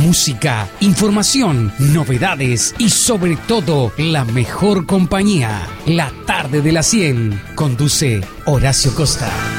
música, información, novedades y sobre todo la mejor compañía. La tarde de las 100. Conduce Horacio Costa.